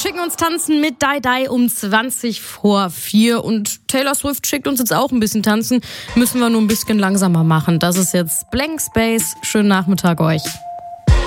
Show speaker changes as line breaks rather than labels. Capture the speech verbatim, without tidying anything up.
schicken uns tanzen mit Dai Dai um zwanzig vor vier und Taylor Swift schickt uns jetzt auch ein bisschen tanzen. Müssen wir nur ein bisschen langsamer machen. Das ist jetzt Blank Space. Schönen Nachmittag euch.